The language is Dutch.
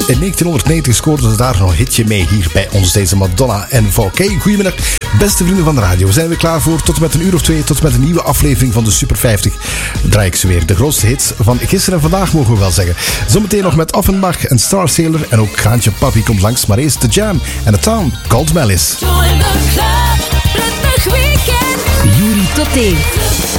In 1990 scoorde ze daar nog een hitje mee hier bij ons, deze Madonna en VK. Goedemiddag, beste vrienden van de radio. We zijn weer klaar voor tot en met een uur of 2, tot en met een nieuwe aflevering van de Super 50. Draai ik ze weer. De grootste hits van gisteren en vandaag, mogen we wel zeggen. Zometeen nog met Offenbach en Star Sailor en ook Kraantje Papi komt langs. Maar eerst The Jam en The Town Called Malice. Join the club, prettig weekend. Juri Toté.